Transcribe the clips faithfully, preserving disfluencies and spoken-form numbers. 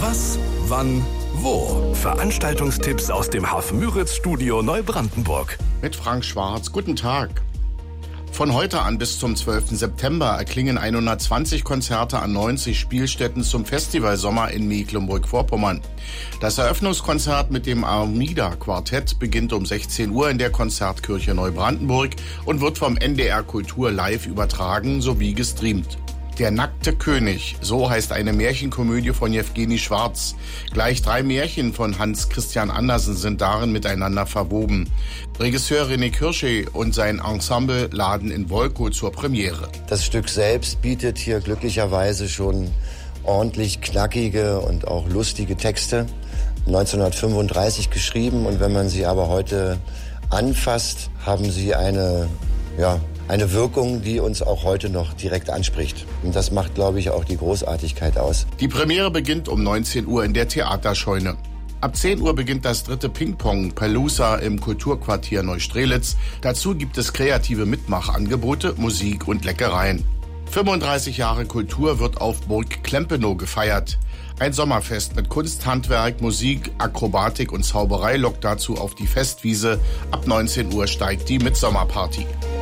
Was, wann, wo? Veranstaltungstipps aus dem Hafen-Müritz-Studio Neubrandenburg. Mit Frank Schwarz. Guten Tag. Von heute an bis zum zwölften September erklingen hundertzwanzig Konzerte an neunzig Spielstätten zum Festivalsommer in Mecklenburg-Vorpommern. Das Eröffnungskonzert mit dem Armida-Quartett beginnt um sechzehn Uhr in der Konzertkirche Neubrandenburg und wird vom N D R Kultur live übertragen sowie gestreamt. Der nackte König, so heißt eine Märchenkomödie von Jewgeni Schwarz. Gleich drei Märchen von Hans Christian Andersen sind darin miteinander verwoben. Regisseur René Kirschey und sein Ensemble laden in Wolkow zur Premiere. Das Stück selbst bietet hier glücklicherweise schon ordentlich knackige und auch lustige Texte. neunzehnhundertfünfunddreißig geschrieben, und wenn man sie aber heute anfasst, haben sie eine, ja, Eine Wirkung, die uns auch heute noch direkt anspricht. Und das macht, glaube ich, auch die Großartigkeit aus. Die Premiere beginnt um neunzehn Uhr in der Theaterscheune. Ab zehn Uhr beginnt das dritte Ping-Pong Palooza im Kulturquartier Neustrelitz. Dazu gibt es kreative Mitmachangebote, Musik und Leckereien. fünfunddreißig Jahre Kultur wird auf Burg Klempenow gefeiert. Ein Sommerfest mit Kunst, Handwerk, Musik, Akrobatik und Zauberei lockt dazu auf die Festwiese. Ab neunzehn Uhr steigt die Mitsommerparty.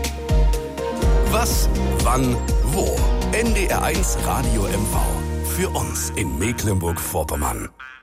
Was, wann, wo? N D R eins Radio M V. Für uns in Mecklenburg-Vorpommern.